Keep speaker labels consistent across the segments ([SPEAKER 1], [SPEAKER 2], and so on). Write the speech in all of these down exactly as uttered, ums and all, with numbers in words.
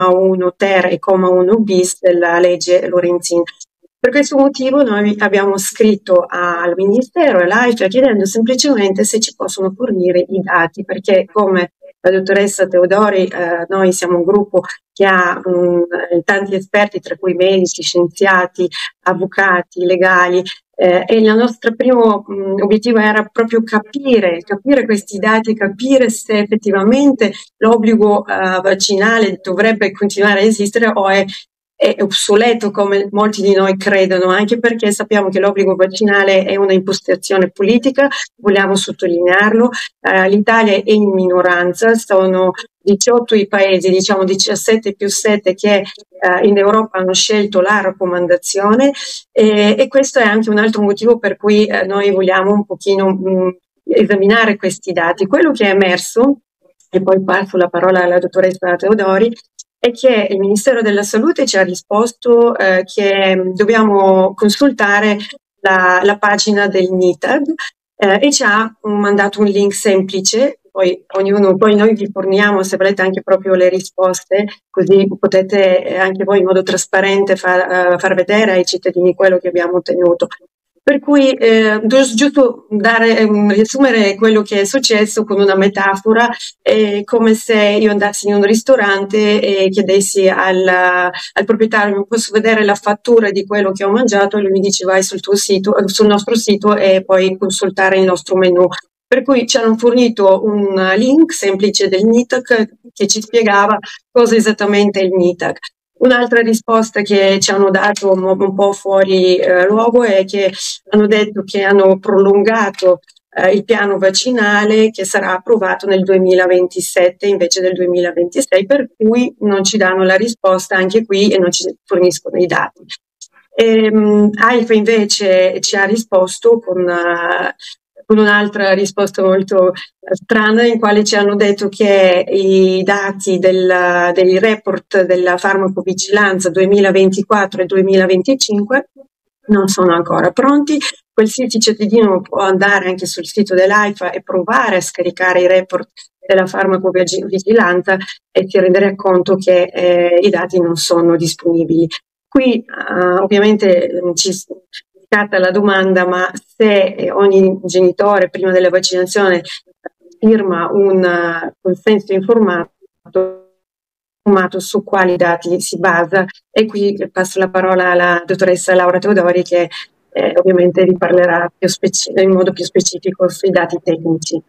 [SPEAKER 1] uno ter e comma uno bis della legge Lorenzin. Per questo motivo noi abbiamo scritto al Ministero e all'AIFA chiedendo semplicemente se ci possono fornire i dati, perché come la dottoressa Teodori, eh, noi siamo un gruppo che ha um, tanti esperti, tra cui medici, scienziati, avvocati, legali, eh, e il nostro primo um, obiettivo era proprio capire, capire questi dati, capire se effettivamente l'obbligo uh, vaccinale dovrebbe continuare a esistere o è è obsoleto come molti di noi credono, anche perché sappiamo che l'obbligo vaccinale è una impostazione politica, vogliamo sottolinearlo. Uh, L'Italia è in minoranza, sono diciotto i paesi, diciamo diciassette più sette che uh, in Europa hanno scelto la raccomandazione e, e questo è anche un altro motivo per cui uh, noi vogliamo un pochino mh, esaminare questi dati. Quello che è emerso, e poi passo la parola alla dottoressa Teodori, è che il Ministero della Salute ci ha risposto eh, che dobbiamo consultare la, la pagina del NITAG eh, e ci ha mandato un link semplice, poi ognuno, poi noi vi forniamo se volete anche proprio le risposte, così potete anche voi in modo trasparente far, uh, far vedere ai cittadini quello che abbiamo ottenuto. Per cui eh, giusto dare, um, riassumere quello che è successo con una metafora, è come se io andassi in un ristorante e chiedessi al, al proprietario: mi posso vedere la fattura di quello che ho mangiato? E lui mi dice: vai sul tuo sito, sul nostro sito e puoi consultare il nostro menu. Per cui ci hanno fornito un link semplice del NITAG che ci spiegava cosa esattamente è il NITAG. Un'altra risposta che ci hanno dato un po' fuori eh, luogo è che hanno detto che hanno prolungato eh, il piano vaccinale, che sarà approvato nel duemilaventisette invece del duemilaventisei, per cui non ci danno la risposta anche qui e non ci forniscono i dati. Ehm, AIFA invece ci ha risposto con uh, con un'altra risposta molto strana, in quale ci hanno detto che i dati del, dei report della farmacovigilanza duemilaventiquattro e duemilaventicinque non sono ancora pronti. Qualsiasi cittadino può andare anche sul sito dell'AIFA e provare a scaricare i report della farmacovigilanza e si renderà conto che eh, i dati non sono disponibili. Qui uh, ovviamente ci scatta la domanda: ma se ogni genitore prima della vaccinazione firma un uh, consenso informato, informato, su quali dati si basa? E qui passo la parola alla dottoressa Laura Teodori, che eh, ovviamente vi parlerà più in modo più specifico sui dati tecnici.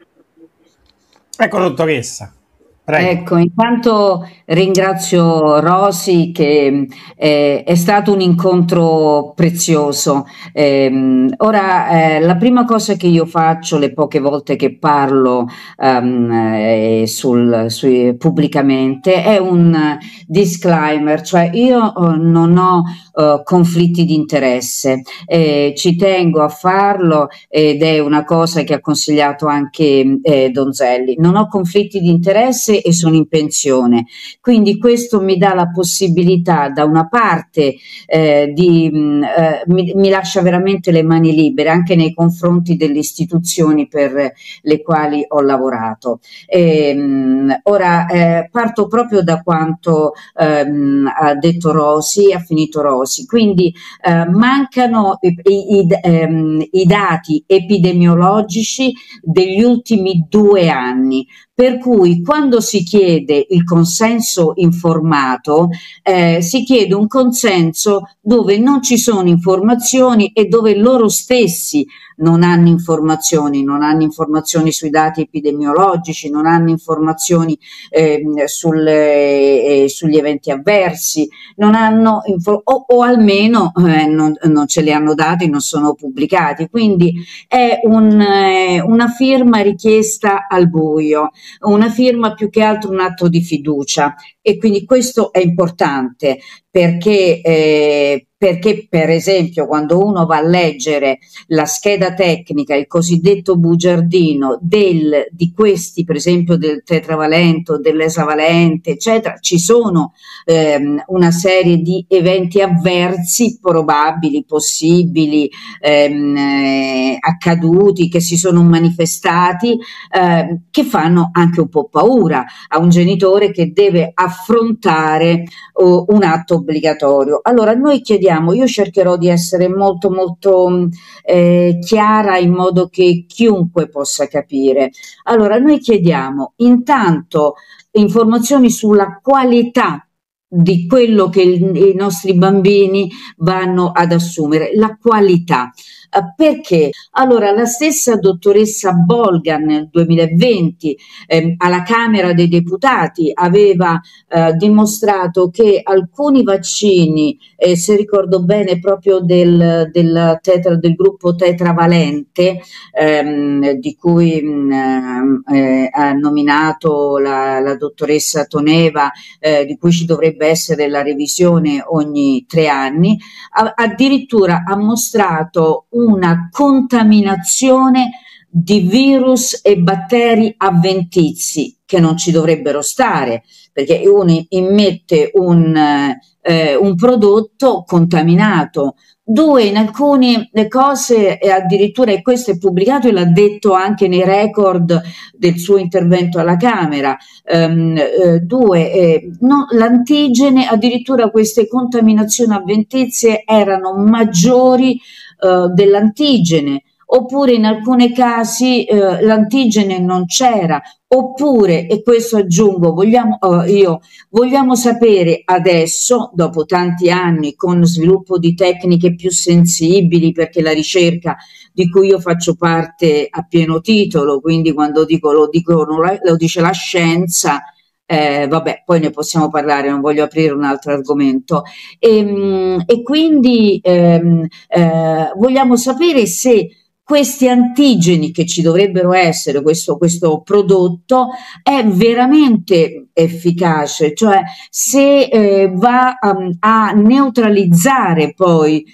[SPEAKER 2] Ecco, dottoressa. Prego.
[SPEAKER 3] Ecco, intanto ringrazio Rosy, che eh, è stato un incontro prezioso. Eh, ora, eh, la prima cosa che io faccio le poche volte che parlo um, eh, sul, sui, pubblicamente è un disclaimer, cioè io uh, non ho uh, conflitti di interesse, eh, ci tengo a farlo ed è una cosa che ha consigliato anche eh, Donzelli. Non ho conflitti di interesse e sono in pensione, quindi questo mi dà la possibilità, da una parte eh, di, eh, mi, mi lascia veramente le mani libere anche nei confronti delle istituzioni per le quali ho lavorato. E, mh, ora eh, parto proprio da quanto ehm, ha detto Rosy, ha finito Rosy, quindi eh, mancano i, i, ehm, i dati epidemiologici degli ultimi due anni. Per cui quando si chiede il consenso informato, eh, si chiede un consenso dove non ci sono informazioni e dove loro stessi non hanno informazioni, non hanno informazioni sui dati epidemiologici, non hanno informazioni eh, sulle, eh, sugli eventi avversi, non hanno o, o almeno eh, non, non ce li hanno dati, non sono pubblicati. Quindi è un, eh, una firma richiesta al buio, una firma più che altro un atto di fiducia, e quindi questo è importante perché eh, perché per esempio quando uno va a leggere la scheda tecnica, il cosiddetto bugiardino del, di questi, per esempio del tetravalente, dell'esavalente, eccetera, ci sono ehm, una serie di eventi avversi probabili, possibili, ehm, eh, accaduti, che si sono manifestati, eh, che fanno anche un po' paura a un genitore che deve affrontare affrontare uh, un atto obbligatorio. Allora noi chiediamo, io cercherò di essere molto molto eh, chiara in modo che chiunque possa capire. Allora noi chiediamo intanto informazioni sulla qualità di quello che il, i nostri bambini vanno ad assumere, la qualità. Uh, perché? Allora la stessa dottoressa Bolgan nel duemilaventi eh, alla Camera dei Deputati aveva eh, dimostrato che alcuni vaccini, eh, se ricordo bene proprio del, del, tetra, del gruppo tetravalente, ehm, di cui mh, eh, ha nominato la, la dottoressa Toneva, eh, di cui ci dovrebbe essere la revisione ogni tre anni, a, addirittura ha mostrato una contaminazione di virus e batteri avventizi che non ci dovrebbero stare, perché uno immette un, eh, un prodotto contaminato. Due, in alcune cose, e addirittura, e questo è pubblicato e l'ha detto anche nei record del suo intervento alla Camera, ehm, eh, due, eh, no, l'antigene, addirittura queste contaminazioni avventizie erano maggiori eh, dell'antigene, oppure in alcuni casi eh, l'antigene non c'era, oppure, e questo aggiungo, vogliamo, uh, io, vogliamo sapere adesso, dopo tanti anni, con sviluppo di tecniche più sensibili, perché la ricerca di cui io faccio parte a pieno titolo, quindi quando dico lo, dico, lo dice la scienza, eh, vabbè, poi ne possiamo parlare, non voglio aprire un altro argomento, e, e quindi ehm, eh, vogliamo sapere se questi antigeni che ci dovrebbero essere, questo, questo prodotto è veramente efficace, cioè se eh, va um, a neutralizzare poi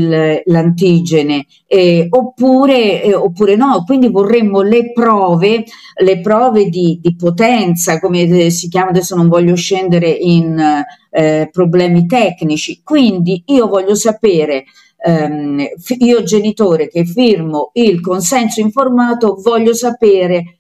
[SPEAKER 3] l'antigene eh, oppure, eh, oppure no. Quindi vorremmo le prove, le prove di, di potenza, come si chiama, adesso non voglio scendere in eh, problemi tecnici, quindi io voglio sapere, Um, io genitore che firmo il consenso informato, voglio sapere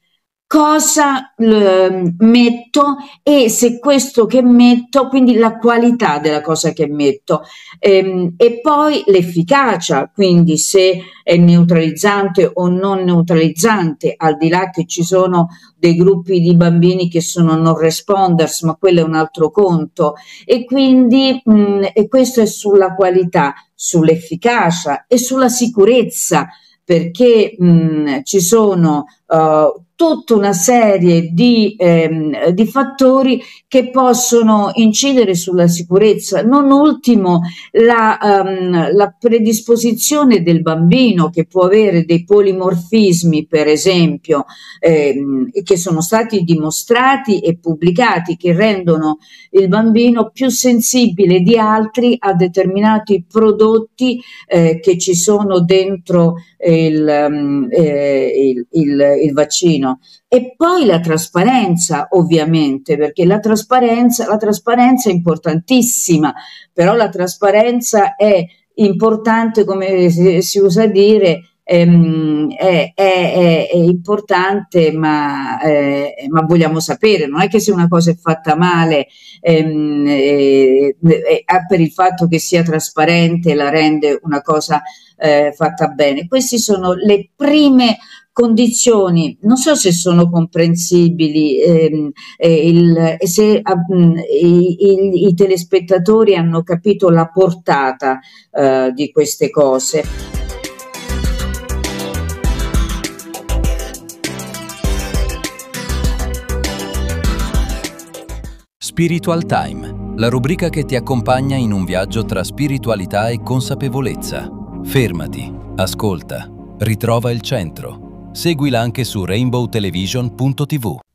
[SPEAKER 3] cosa l, metto e se questo che metto, quindi la qualità della cosa che metto, ehm, e poi l'efficacia, quindi se è neutralizzante o non neutralizzante, al di là che ci sono dei gruppi di bambini che sono non responders, ma quello è un altro conto, e quindi mh, e questo è sulla qualità, sull'efficacia e sulla sicurezza, perché mh, ci sono uh, tutta una serie di, ehm, di fattori che possono incidere sulla sicurezza, non ultimo la, um, la predisposizione del bambino, che può avere dei polimorfismi, per esempio, ehm, che sono stati dimostrati e pubblicati, che rendono il bambino più sensibile di altri a determinati prodotti eh, che ci sono dentro il, um, eh, il, il, il vaccino. E poi la trasparenza, ovviamente, perché la trasparenza, la trasparenza è importantissima, però la trasparenza è importante, come si, si usa dire, ehm, è, è, è, è importante, ma, eh, ma vogliamo sapere, non è che se una cosa è fatta male, ehm, eh, eh, per il fatto che sia trasparente la rende una cosa eh, fatta bene. Queste sono le prime condizioni, non so se sono comprensibili, ehm, eh, il, se um, i, i, i telespettatori hanno capito la portata eh, di queste cose.
[SPEAKER 4] Spiritual Time, la rubrica che ti accompagna in un viaggio tra spiritualità e consapevolezza. Fermati, ascolta, ritrova il centro. Seguila anche su rainbow television punto tv.